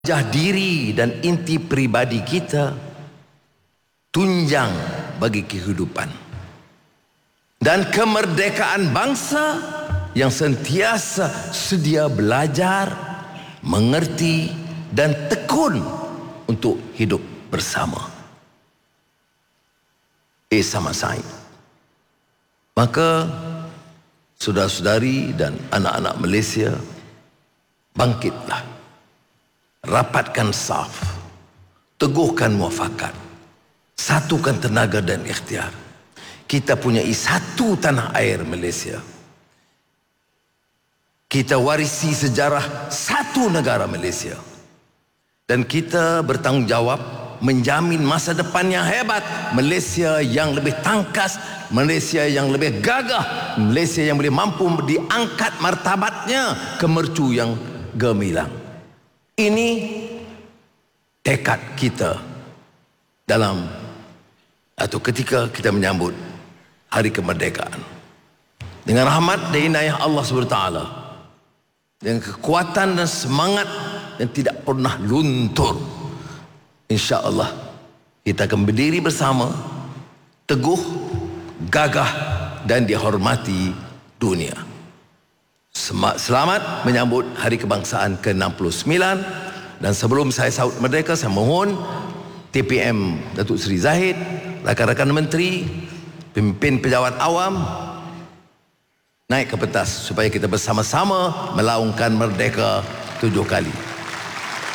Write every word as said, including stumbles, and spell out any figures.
Jah diri dan inti pribadi kita tunjang bagi kehidupan dan kemerdekaan bangsa yang sentiasa sedia belajar, mengerti dan tekun untuk hidup bersama. Eh sama saya. Maka saudara-saudari dan anak-anak Malaysia, bangkitlah. Rapatkan saf, teguhkan muafakat, satukan tenaga dan ikhtiar. Kita punya satu tanah air Malaysia. Kita warisi sejarah satu negara Malaysia. Dan kita bertanggungjawab menjamin masa depan yang hebat. Malaysia yang lebih tangkas, Malaysia yang lebih gagah, Malaysia yang boleh mampu diangkat martabatnya ke mercu yang gemilang. Ini tekad kita dalam atau ketika kita menyambut hari kemerdekaan. Dengan rahmat dan inayah Allah subhanahu wa taala, dengan kekuatan dan semangat yang tidak pernah luntur, insya-Allah kita akan berdiri bersama, teguh, gagah dan dihormati dunia. Selamat menyambut Hari Kebangsaan ke enam puluh sembilan. Dan sebelum saya sahut merdeka, saya mohon T P M Datuk Seri Zahid, rakan-rakan menteri, pemimpin pejabat awam naik ke pentas supaya kita bersama-sama melaungkan merdeka tujuh kali.